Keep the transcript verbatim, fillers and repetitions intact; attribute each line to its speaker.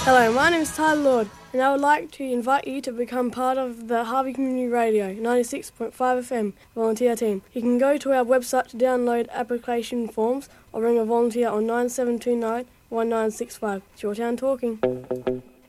Speaker 1: Hello, my name is Tyler Lord, and I would like to invite you to become part of the Harvey Community Radio ninety-six point five F M volunteer team. You can go to our website to download application forms or ring a volunteer on nine seven two nine one nine six five. It's your town talking.